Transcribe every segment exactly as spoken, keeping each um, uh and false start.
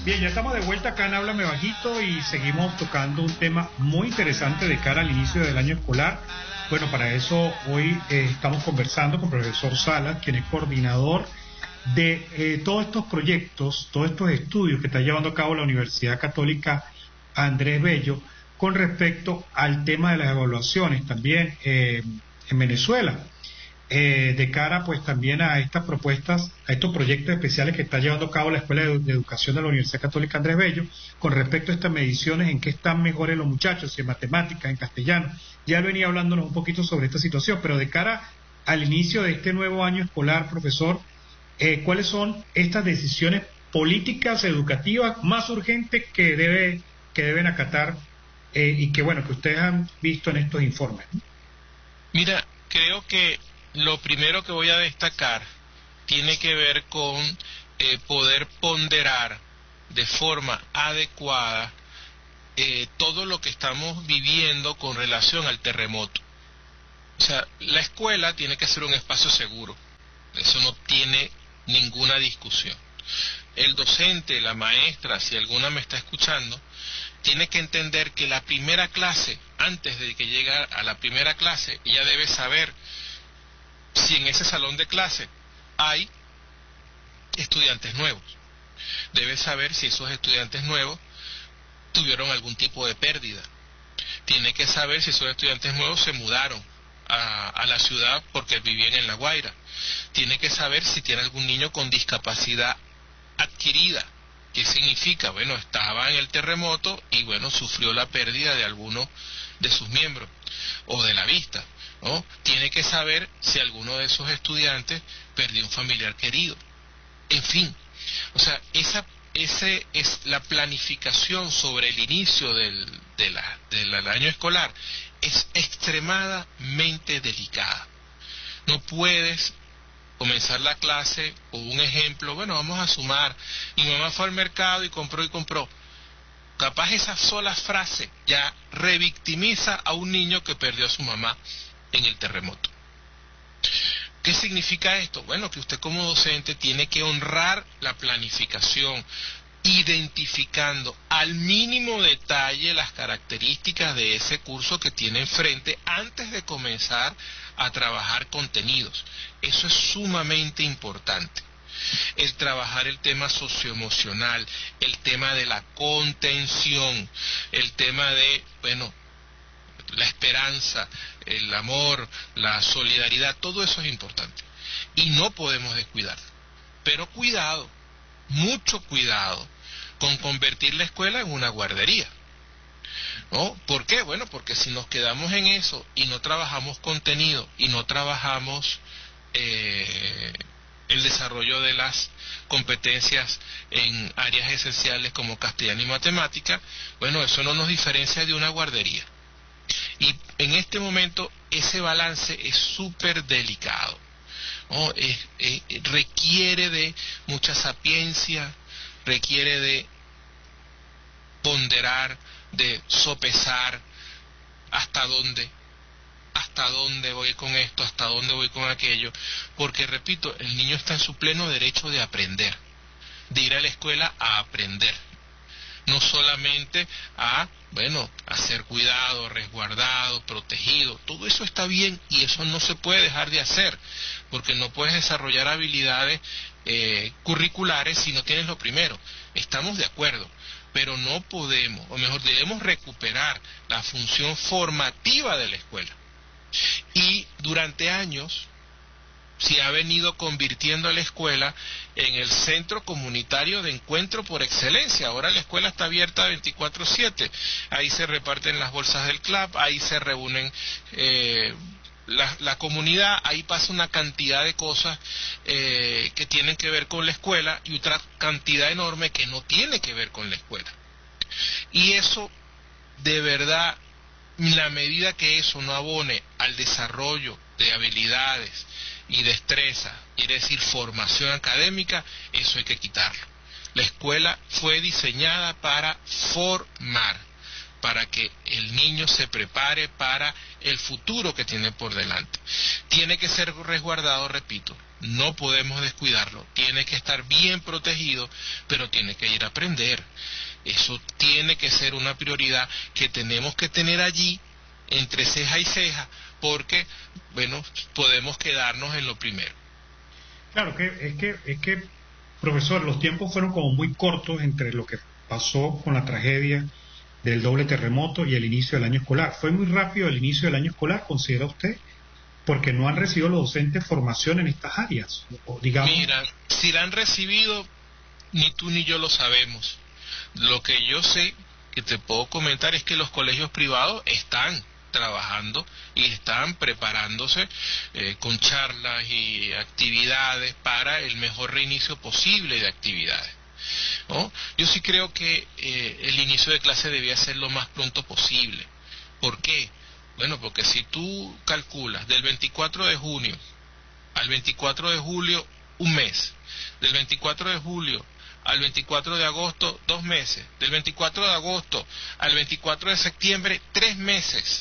Bien, ya estamos de vuelta acá en Háblame Bajito y seguimos tocando un tema muy interesante de cara al inicio del año escolar. Bueno, para eso hoy eh, estamos conversando con el profesor Salas, quien es coordinador de eh, todos estos proyectos, todos estos estudios que está llevando a cabo la Universidad Católica Andrés Bello con respecto al tema de las evaluaciones también eh, en Venezuela. Eh, de cara pues también a estas propuestas, a estos proyectos especiales que está llevando a cabo la Escuela de, de Educación de la Universidad Católica Andrés Bello, con respecto a estas mediciones, en qué están mejores los muchachos, si en matemáticas, en castellano. Ya venía hablándonos un poquito sobre esta situación, pero de cara al inicio de este nuevo año escolar, profesor, eh, ¿cuáles son estas decisiones políticas educativas más urgentes que debe que deben acatar eh, y que bueno que ustedes han visto en estos informes? Mira, creo que lo primero que voy a destacar tiene que ver con eh, poder ponderar de forma adecuada eh, todo lo que estamos viviendo con relación al terremoto. O sea, la escuela tiene que ser un espacio seguro, eso no tiene ninguna discusión. El docente, la maestra, si alguna me está escuchando, tiene que entender que la primera clase, antes de que llegue a la primera clase, ella debe saber si en ese salón de clase hay estudiantes nuevos. Debe saber si esos estudiantes nuevos tuvieron algún tipo de pérdida. Tiene que saber si esos estudiantes nuevos se mudaron a, a la ciudad porque vivían en La Guaira. Tiene que saber si tiene algún niño con discapacidad adquirida. ¿Qué significa? Bueno, estaba en el terremoto y bueno, sufrió la pérdida de alguno de sus miembros o de la vista, ¿no? Tiene que saber si alguno de esos estudiantes perdió un familiar querido. En fin, o sea, esa ese es la planificación sobre el inicio del, de la, del año escolar es extremadamente delicada. No puedes comenzar la clase o un ejemplo, bueno, vamos a sumar, mi mamá fue al mercado y compró y compró. Capaz esa sola frase ya revictimiza a un niño que perdió a su mamá en el terremoto. ¿Qué significa esto? Bueno, que usted como docente tiene que honrar la planificación, identificando al mínimo detalle las características de ese curso que tiene enfrente antes de comenzar a trabajar contenidos. Eso es sumamente importante. El trabajar el tema socioemocional, el tema de la contención, el tema de, bueno, la esperanza, el amor, la solidaridad, todo eso es importante. Y no podemos descuidar. Pero cuidado, mucho cuidado con convertir la escuela en una guardería. ¿No? ¿Por qué? Bueno, porque si nos quedamos en eso y no trabajamos contenido y no trabajamos eh, el desarrollo de las competencias en áreas esenciales como castellano y matemática, bueno, eso no nos diferencia de una guardería. Y en este momento ese balance es súper delicado, ¿no? Es, es, requiere de mucha sapiencia, requiere de ponderar, de sopesar hasta dónde, hasta dónde voy con esto, hasta dónde voy con aquello, porque repito, el niño está en su pleno derecho de aprender, de ir a la escuela a aprender. No solamente a, bueno, a ser cuidado, resguardado, protegido. Todo eso está bien y eso no se puede dejar de hacer, porque no puedes desarrollar habilidades eh, curriculares si no tienes lo primero. Estamos de acuerdo, pero no podemos, o mejor, debemos recuperar la función formativa de la escuela. Y durante años se ha venido convirtiendo a la escuela en el centro comunitario de encuentro por excelencia. Ahora la escuela está abierta veinticuatro siete, ahí se reparten las bolsas del C L A P, ahí se reúnen eh, la, la comunidad, ahí pasa una cantidad de cosas eh, que tienen que ver con la escuela y otra cantidad enorme que no tiene que ver con la escuela. Y eso, de verdad, la medida que eso no abone al desarrollo de habilidades y destreza, quiere decir formación académica, eso hay que quitarlo. La escuela fue diseñada para formar, para que el niño se prepare para el futuro que tiene por delante. Tiene que ser resguardado, repito, no podemos descuidarlo, tiene que estar bien protegido, pero tiene que ir a aprender. Eso tiene que ser una prioridad que tenemos que tener allí, entre ceja y ceja, porque, bueno, podemos quedarnos en lo primero. Claro, que es que, es que, profesor, los tiempos fueron como muy cortos entre lo que pasó con la tragedia del doble terremoto y el inicio del año escolar. Fue muy rápido el inicio del año escolar, ¿considera usted? Porque no han recibido los docentes formación en estas áreas, o digamos... Mira, si la han recibido, ni tú ni yo lo sabemos. Lo que yo sé, que te puedo comentar, es que los colegios privados están trabajando y están preparándose eh, con charlas y actividades para el mejor reinicio posible de actividades, ¿no? Yo sí creo que eh, el inicio de clase debía ser lo más pronto posible. ¿Por qué? Bueno, porque si tú calculas del veinticuatro de junio al veinticuatro de julio, un mes, del veinticuatro de julio al veinticuatro de agosto, dos meses, del veinticuatro de agosto al veinticuatro de septiembre, tres meses,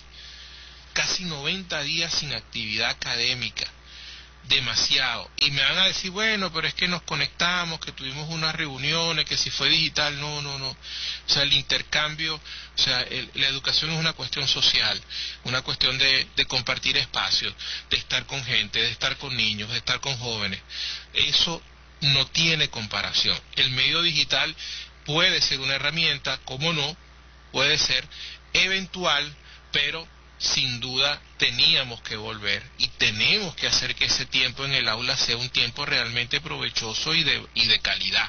casi noventa días sin actividad académica, demasiado. Y me van a decir, bueno, pero es que nos conectamos, que tuvimos unas reuniones, que si fue digital, no, no, no. O sea, el intercambio, o sea, el, la educación es una cuestión social, una cuestión de, de compartir espacios, de estar con gente, de estar con niños, de estar con jóvenes. Eso no tiene comparación. El medio digital puede ser una herramienta, como no, puede ser eventual, pero sin duda teníamos que volver y tenemos que hacer que ese tiempo en el aula sea un tiempo realmente provechoso y de, y de calidad.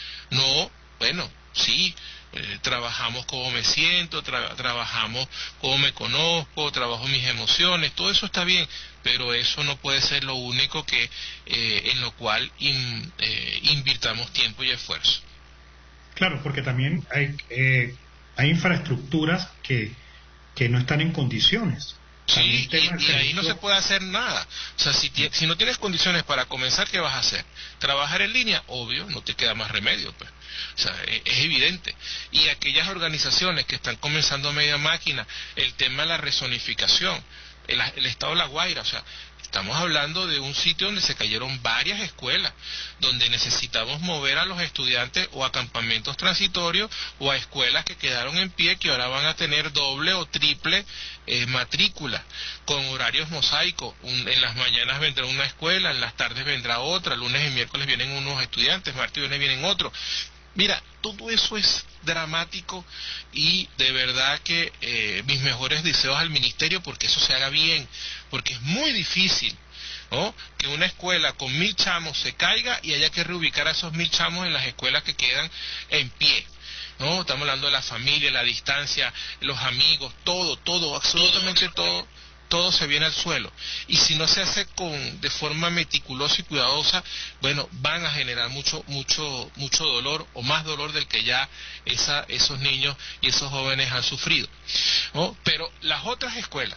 No, bueno, sí, eh, trabajamos cómo me siento, tra trabajamos cómo me conozco, trabajo mis emociones, todo eso está bien, pero eso no puede ser lo único que eh, en lo cual in, eh, invirtamos tiempo y esfuerzo. Claro, porque también hay, eh, hay infraestructuras que que no están en condiciones. Sí, y, y ahí no se puede hacer nada. O sea, si, si no tienes condiciones para comenzar, ¿qué vas a hacer? ¿Trabajar en línea? Obvio, no te queda más remedio, pues. O sea, es, es evidente. Y aquellas organizaciones que están comenzando a media máquina, el tema de la rezonificación, el, el estado de La Guaira, o sea, estamos hablando de un sitio donde se cayeron varias escuelas, donde necesitamos mover a los estudiantes o a campamentos transitorios o a escuelas que quedaron en pie, que ahora van a tener doble o triple eh, matrícula, con horarios mosaicos. Un, en las mañanas vendrá una escuela, en las tardes vendrá otra, lunes y miércoles vienen unos estudiantes, martes y viernes vienen otros. Mira, todo eso es dramático y de verdad que eh, mis mejores deseos al ministerio porque eso se haga bien, porque es muy difícil, ¿no?, que una escuela con mil chamos se caiga y haya que reubicar a esos mil chamos en las escuelas que quedan en pie, ¿no? Estamos hablando de la familia, la distancia, los amigos, todo, todo, absolutamente todo. todo se viene al suelo, y si no se hace con de forma meticulosa y cuidadosa, bueno, van a generar mucho mucho mucho dolor, o más dolor del que ya esa, esos niños y esos jóvenes han sufrido, ¿no? Pero las otras escuelas,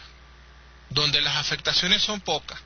donde las afectaciones son pocas,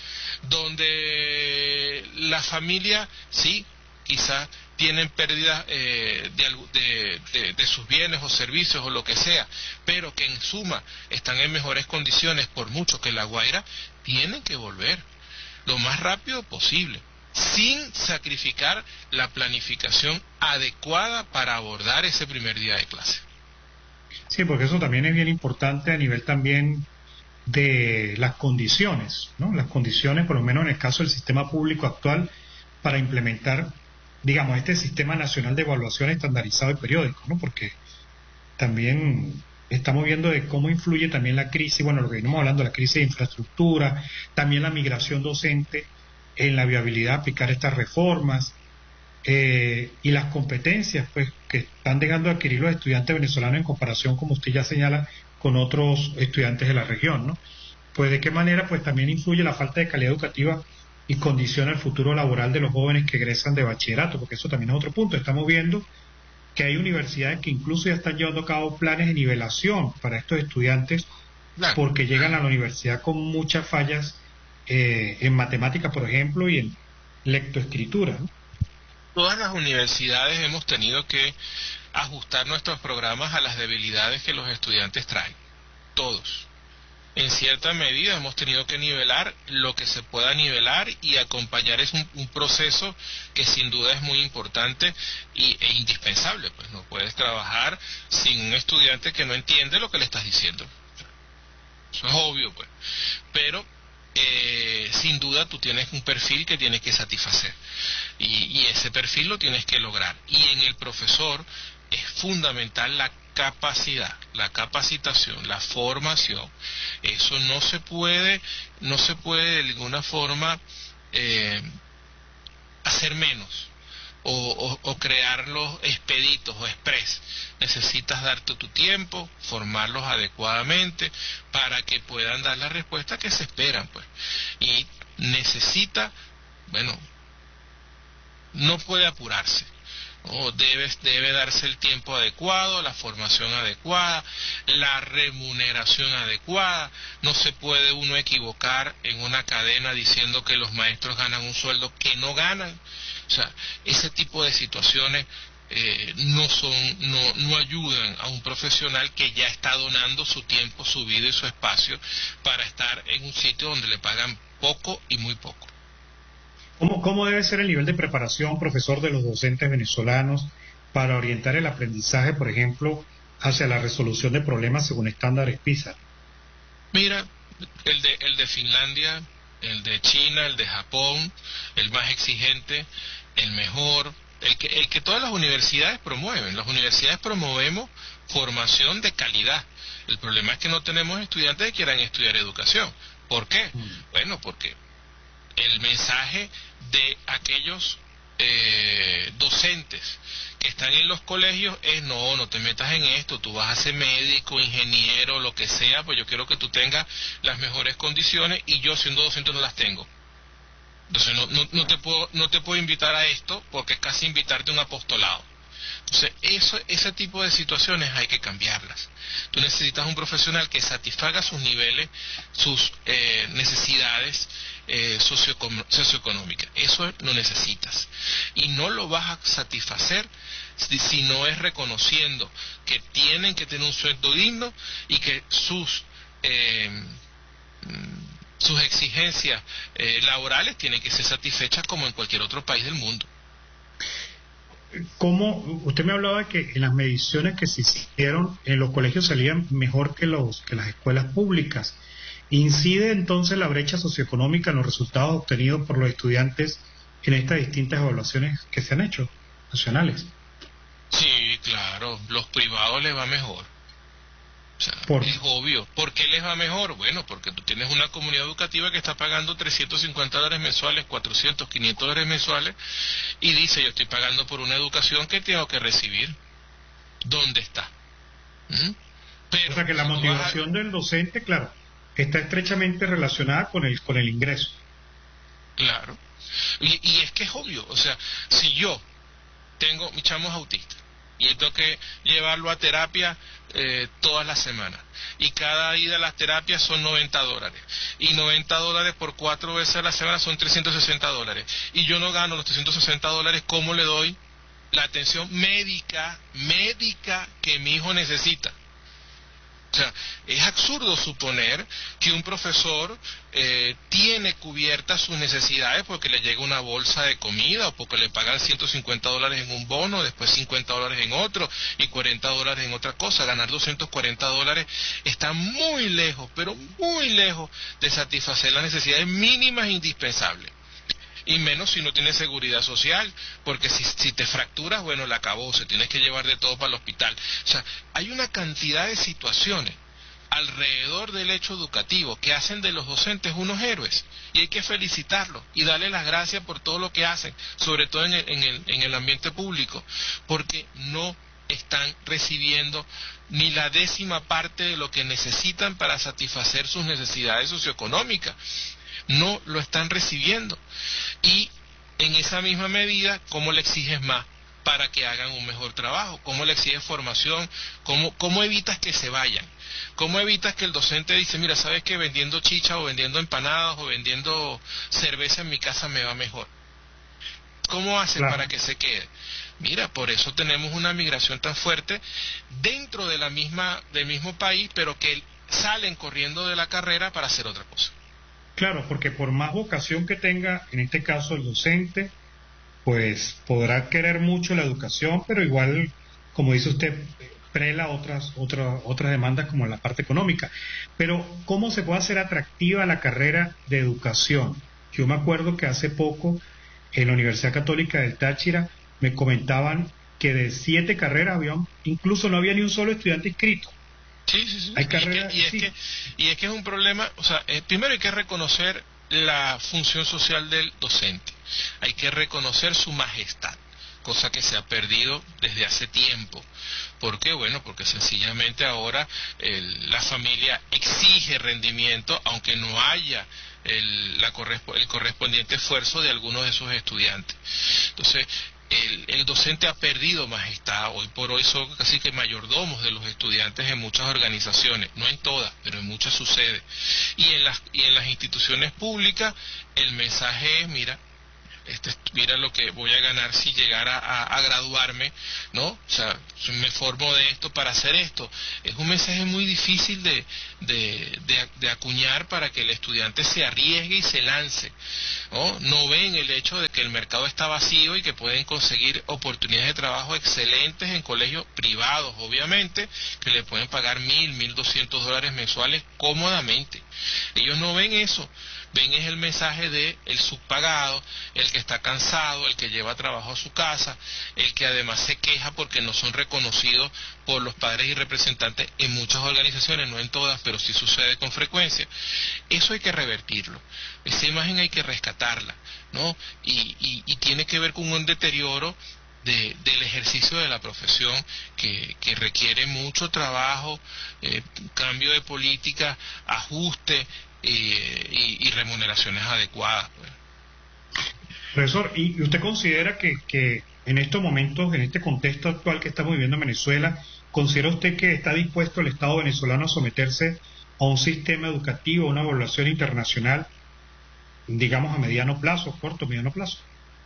donde la familia, sí, quizás tienen pérdidas eh, de, de, de, de sus bienes o servicios o lo que sea, pero que en suma están en mejores condiciones, por mucho que La Guaira, tienen que volver lo más rápido posible, sin sacrificar la planificación adecuada para abordar ese primer día de clase. Sí, porque eso también es bien importante a nivel también de las condiciones, ¿no? Las condiciones, por lo menos en el caso del sistema público actual, para implementar, digamos, este sistema nacional de evaluación estandarizado y periódico, ¿no? Porque también estamos viendo de cómo influye también la crisis, bueno, lo que venimos hablando, la crisis de infraestructura, también la migración docente en la viabilidad de aplicar estas reformas, eh, y las competencias, pues, que están dejando de adquirir los estudiantes venezolanos en comparación, como usted ya señala, con otros estudiantes de la región, ¿no? Pues de qué manera, pues también influye la falta de calidad educativa y condiciona el futuro laboral de los jóvenes que egresan de bachillerato, porque eso también es otro punto. Estamos viendo que hay universidades que incluso ya están llevando a cabo planes de nivelación para estos estudiantes, claro, porque llegan a la universidad con muchas fallas eh, en matemáticas, por ejemplo, y en lectoescritura, ¿no? Todas las universidades hemos tenido que ajustar nuestros programas a las debilidades que los estudiantes traen, todos. en cierta medida hemos tenido que nivelar lo que se pueda nivelar y acompañar es un, un proceso que sin duda es muy importante y, e indispensable. Pues no puedes trabajar sin un estudiante que no entiende lo que le estás diciendo. Eso es obvio, pues. Pero eh, sin duda tú tienes un perfil que tienes que satisfacer y, y ese perfil lo tienes que lograr. Y en el profesor es fundamental la capacidad, la capacitación, la formación. Eso no se puede, no se puede de ninguna forma eh, hacer menos o, o, o crearlos expeditos o express. Necesitas darte tu tiempo, formarlos adecuadamente para que puedan dar la respuesta que se esperan, pues. Y necesita, bueno, no puede apurarse. Oh, debe, debe darse el tiempo adecuado, la formación adecuada, la remuneración adecuada. No se puede uno equivocar en una cadena diciendo que los maestros ganan un sueldo que no ganan. O sea, ese tipo de situaciones eh, no son, no, no ayudan a un profesional que ya está donando su tiempo, su vida y su espacio para estar en un sitio donde le pagan poco y muy poco. ¿Cómo, ¿Cómo debe ser el nivel de preparación, profesor, de los docentes venezolanos para orientar el aprendizaje, por ejemplo, hacia la resolución de problemas según estándares PISA? Mira, el de, el de Finlandia, el de China, el de Japón, el más exigente, el mejor, el que, el que todas las universidades promueven. Las universidades promovemos formación de calidad. El problema es que no tenemos estudiantes que quieran estudiar educación. ¿Por qué? Mm. Bueno, porque el mensaje de aquellos eh, docentes que están en los colegios es no, no te metas en esto, tú vas a ser médico, ingeniero, lo que sea, pues yo quiero que tú tengas las mejores condiciones y yo siendo docente no las tengo. Entonces no, no, no te puedo, no te puedo invitar a esto porque es casi invitarte a un apostolado. Entonces eso, ese tipo de situaciones hay que cambiarlas. Tú necesitas un profesional que satisfaga sus niveles, sus eh, necesidades eh, socioeconómicas. Eso lo necesitas. Y no lo vas a satisfacer si, si no es reconociendo que tienen que tener un sueldo digno y que sus eh, sus exigencias eh, laborales tienen que ser satisfechas como en cualquier otro país del mundo. ¿Cómo? Usted me hablaba de que en las mediciones que se hicieron en los colegios salían mejor que los que las escuelas públicas. ¿Incide entonces la brecha socioeconómica en los resultados obtenidos por los estudiantes en estas distintas evaluaciones que se han hecho, nacionales? Sí, claro, los privados les va mejor. O sea, ¿Por? Es obvio. ¿Por qué les va mejor? Bueno, porque tú tienes una comunidad educativa que está pagando trescientos cincuenta dólares mensuales, cuatrocientos, quinientos dólares mensuales, y dice, yo estoy pagando por una educación que tengo que recibir. ¿Dónde está? ¿Mm? Pero, o sea que la motivación a... del docente, claro, está estrechamente relacionada con el, con el ingreso. Claro. Y, y es que es obvio, o sea, si yo tengo, mi chamo es autista, y tengo que llevarlo a terapia eh, todas las semanas, y cada ida a las terapias son noventa dólares, y noventa dólares por cuatro veces a la semana son trescientos sesenta dólares, y yo no gano los trescientos sesenta dólares, ¿cómo le doy la atención médica, médica que mi hijo necesita? O sea, es absurdo suponer que un profesor eh, tiene cubiertas sus necesidades porque le llega una bolsa de comida o porque le pagan ciento cincuenta dólares en un bono, después cincuenta dólares en otro y cuarenta dólares en otra cosa. Ganar doscientos cuarenta dólares está muy lejos, pero muy lejos de satisfacer las necesidades mínimas e indispensables. Y menos si no tienes seguridad social, porque si, si te fracturas, bueno, la acabó, se tienes que llevar de todo para el hospital. O sea, hay una cantidad de situaciones alrededor del hecho educativo que hacen de los docentes unos héroes, y hay que felicitarlos y darles las gracias por todo lo que hacen, sobre todo en el, en el, en el ambiente público, porque no están recibiendo ni la décima parte de lo que necesitan para satisfacer sus necesidades socioeconómicas. No lo están recibiendo, y en esa misma medida, ¿cómo le exiges más para que hagan un mejor trabajo? ¿Cómo le exiges formación? ¿Cómo, cómo evitas que se vayan? ¿Cómo evitas que el docente dice, mira, sabes que vendiendo chicha o vendiendo empanadas o vendiendo cerveza en mi casa me va mejor? ¿Cómo haces claro. para que se quede? Mira, por eso tenemos una migración tan fuerte dentro de la misma, del mismo país, pero que salen corriendo de la carrera para hacer otra cosa. Claro, porque por más vocación que tenga, en este caso el docente, pues podrá querer mucho la educación, pero igual, como dice usted, prela otras, otras, otras demandas como la parte económica. Pero, ¿cómo se puede hacer atractiva la carrera de educación? Yo me acuerdo que hace poco, en la Universidad Católica del Táchira, me comentaban que de siete carreras había, incluso no había ni un solo estudiante inscrito. Sí, sí, sí. Hay y, carreras, es que, y, es sí. que, y es que es un problema, o sea, eh, primero hay que reconocer la función social del docente, hay que reconocer su majestad, cosa que se ha perdido desde hace tiempo. ¿Por qué? Bueno, porque sencillamente ahora el, la familia exige rendimiento, aunque no haya el, la corresp- el correspondiente esfuerzo de algunos de sus estudiantes. Entonces, El, el docente ha perdido majestad. Hoy por hoy son casi que mayordomos de los estudiantes en muchas organizaciones, no en todas, pero en muchas sucede. Y en las, y en las instituciones públicas el mensaje es, mira, este, mira lo que voy a ganar si llegara a, a graduarme, ¿no? O sea, me formo de esto para hacer esto. Es un mensaje muy difícil de, de, de, de acuñar para que el estudiante se arriesgue y se lance, ¿no? No ven el hecho de que el mercado está vacío y que pueden conseguir oportunidades de trabajo excelentes en colegios privados, obviamente, que le pueden pagar mil, mil doscientos dólares mensuales cómodamente. Ellos no ven eso. Ven es el mensaje de el subpagado, el que está cansado, el que lleva trabajo a su casa, el que además se queja porque no son reconocidos por los padres y representantes en muchas organizaciones, no en todas, pero sí sucede con frecuencia. Eso hay que revertirlo, esa imagen hay que rescatarla, ¿no? Y, y, y tiene que ver con un deterioro De, del ejercicio de la profesión que, que requiere mucho trabajo, eh, cambio de política, ajuste eh, y, y remuneraciones adecuadas. Pues. Profesor, ¿y usted considera que, que en estos momentos, en este contexto actual que estamos viviendo en Venezuela, considera usted que está dispuesto el Estado venezolano a someterse a un sistema educativo, a una evaluación internacional, digamos a mediano plazo, corto, mediano plazo?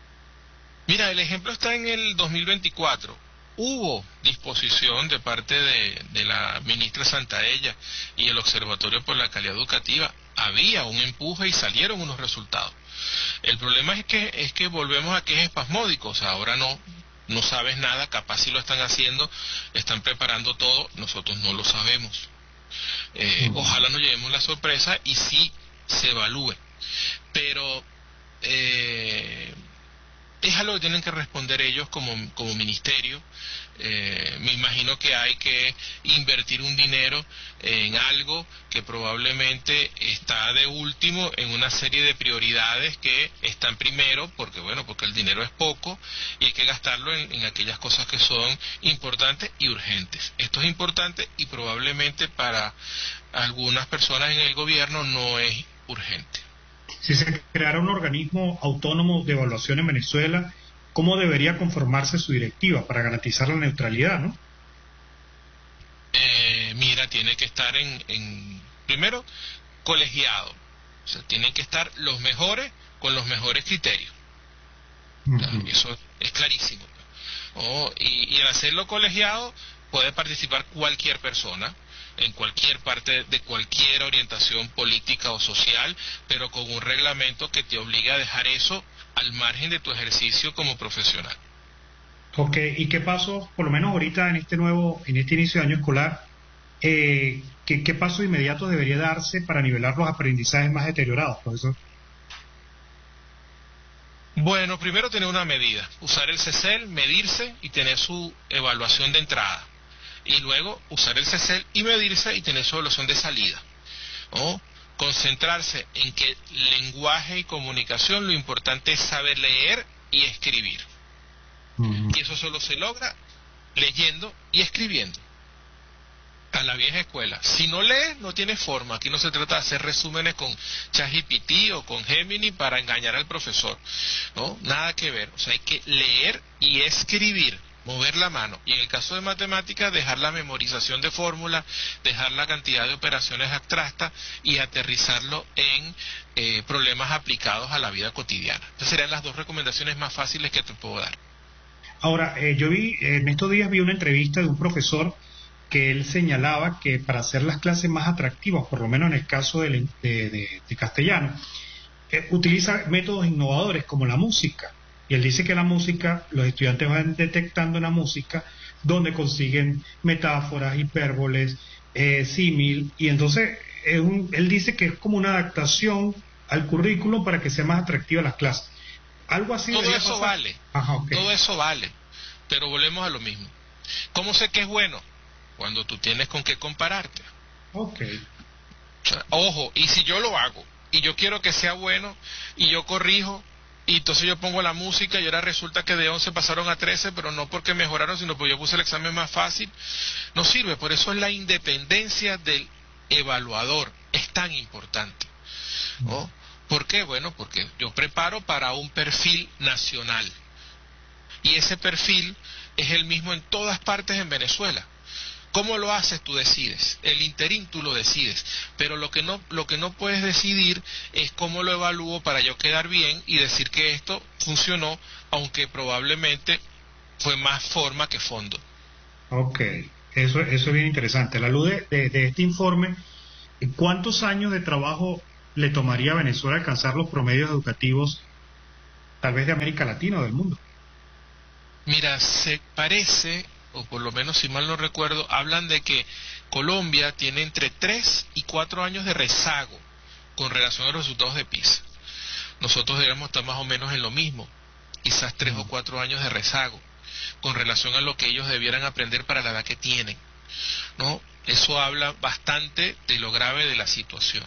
Mira, el ejemplo está en el dos mil veinticuatro. Hubo disposición de parte de, de la ministra Santaella y el Observatorio por la Calidad Educativa. Había un empuje y salieron unos resultados. El problema es que es que volvemos a que es espasmódico. O sea, ahora no, no sabes nada, capaz si lo están haciendo, están preparando todo, nosotros no lo sabemos. Eh, ojalá nos llevemos la sorpresa y sí se evalúe. Pero... Eh, es algo que tienen que responder ellos como, como ministerio. Eh, me imagino que hay que invertir un dinero en algo que probablemente está de último en una serie de prioridades que están primero, porque bueno, porque el dinero es poco y hay que gastarlo en, en aquellas cosas que son importantes y urgentes. Esto es importante y probablemente para algunas personas en el gobierno no es urgente. Si se creara un organismo autónomo de evaluación en Venezuela, ¿cómo debería conformarse su directiva para garantizar la neutralidad, no? Eh, mira, tiene que estar en, en, primero, colegiado. O sea, tienen que estar los mejores con los mejores criterios. Uh-huh. O sea, eso es clarísimo. Oh, y, y al hacerlo colegiado puede participar cualquier persona en cualquier parte de cualquier orientación política o social, pero con un reglamento que te obliga a dejar eso al margen de tu ejercicio como profesional. Ok, ¿y qué pasos, por lo menos ahorita en este nuevo, en este inicio de año escolar, eh, ¿qué, qué pasos inmediatos debería darse para nivelar los aprendizajes más deteriorados, profesor? Bueno, primero tener una medida, usar el C E C E L, medirse y tener su evaluación de entrada. Y luego usar el C E C E L y medirse y tener su evaluación de salida. ¿No? Concentrarse en que lenguaje y comunicación, lo importante es saber leer y escribir. Uh-huh. Y eso solo se logra leyendo y escribiendo. A la vieja escuela. Si no lees, no tiene forma. Aquí no se trata de hacer resúmenes con ChatGPT o con Gemini para engañar al profesor. ¿No? Nada que ver. O sea, hay que leer y escribir. Mover la mano, y en el caso de matemáticas dejar la memorización de fórmulas, dejar la cantidad de operaciones abstractas y aterrizarlo en eh, problemas aplicados a la vida cotidiana. Esas serían las dos recomendaciones más fáciles que te puedo dar. Ahora, eh, yo vi, en estos días vi una entrevista de un profesor que él señalaba que para hacer las clases más atractivas, por lo menos en el caso de, de, de, de castellano, eh, utiliza métodos innovadores como la música. Y él dice que la música, los estudiantes van detectando en la música donde consiguen metáforas, hipérboles, eh, símil, y entonces es un, él dice que es como una adaptación al currículo para que sea más atractiva las clases. Algo así. Todo eso pasar. vale. Ajá, okay. Todo eso vale. Pero volvemos a lo mismo. ¿Cómo sé que es bueno? Cuando tú tienes con qué compararte. Ok. O sea, ojo, y si yo lo hago, y yo quiero que sea bueno, y yo corrijo, y entonces yo pongo la música, y ahora resulta que de once pasaron a trece, pero no porque mejoraron, sino porque yo puse el examen más fácil, no sirve. Por eso es la independencia del evaluador. Es tan importante. ¿No? Mm. ¿Por qué? Bueno, porque yo preparo para un perfil nacional. Y ese perfil es el mismo en todas partes en Venezuela. ¿Cómo lo haces? Tú decides. El interín tú lo decides. Pero lo que no, lo que no puedes decidir es cómo lo evalúo para yo quedar bien y decir que esto funcionó, aunque probablemente fue más forma que fondo. Ok, eso, eso es bien interesante. A la luz de, de, de este informe, ¿cuántos años de trabajo le tomaría a Venezuela alcanzar los promedios educativos, tal vez de América Latina o del mundo? Mira, se parece, o por lo menos si mal no recuerdo, hablan de que Colombia tiene entre tres y cuatro años de rezago con relación a los resultados de PISA. Nosotros deberíamos estar más o menos en lo mismo, quizás tres o cuatro años de rezago con relación a lo que ellos debieran aprender para la edad que tienen, ¿no? Eso habla bastante de lo grave de la situación.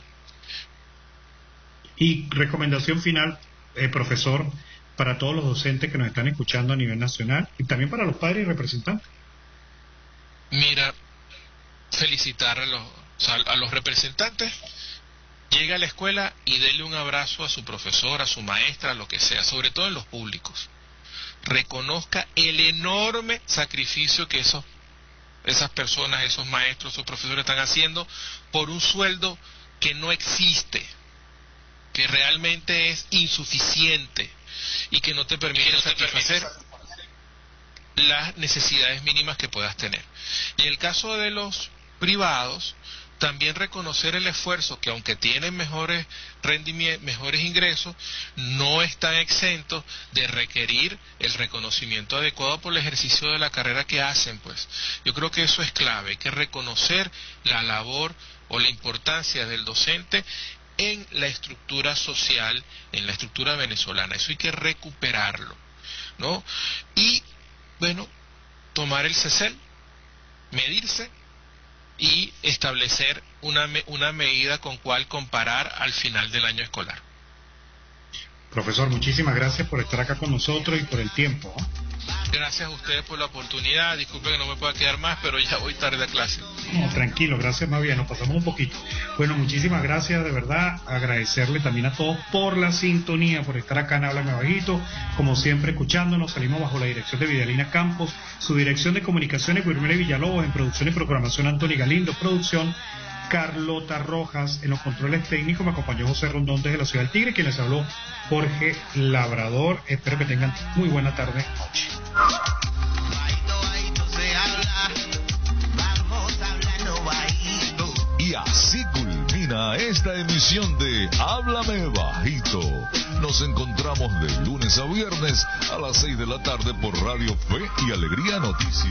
Y recomendación final, eh, profesor, para todos los docentes que nos están escuchando a nivel nacional y también para los padres y representantes. Mira, felicitar a los, o sea, a los representantes. Llega a la escuela y dele un abrazo a su profesor, a su maestra, lo que sea, sobre todo en los públicos. Reconozca el enorme sacrificio que esos, esas personas, esos maestros, esos profesores están haciendo por un sueldo que no existe, que realmente es insuficiente y que no te permite satisfacer las necesidades mínimas que puedas tener. Y en el caso de los privados, también reconocer el esfuerzo que, aunque tienen mejores rendimientos, mejores ingresos, no están exentos de requerir el reconocimiento adecuado por el ejercicio de la carrera que hacen. Pues yo creo que eso es clave. Hay que reconocer la labor o la importancia del docente en la estructura social, en la estructura venezolana. Eso hay que recuperarlo, ¿no? Y, bueno, tomar el C E C E L, medirse y establecer una, una medida con cual comparar al final del año escolar. Profesor, muchísimas gracias por estar acá con nosotros y por el tiempo, ¿eh? Gracias a ustedes por la oportunidad. Disculpe que no me pueda quedar más, pero ya voy tarde a clase. No, tranquilo, gracias más bien, nos pasamos un poquito. Bueno, muchísimas gracias, de verdad, agradecerle también a todos por la sintonía, por estar acá en Háblame Bajito, como siempre escuchándonos. Salimos bajo la dirección de Vidalina Campos, su dirección de comunicaciones Guillermo Villalobos, en producción y programación Anthony Galindo, producción Carlota Rojas, en los controles técnicos me acompañó José Rondón desde la Ciudad del Tigre, quien les habló Jorge Labrador. Espero que tengan muy buena tarde, noche. Y así culmina esta emisión de Háblame Bajito. Nos encontramos de lunes a viernes a las seis de la tarde por Radio Fe y Alegría Noticias.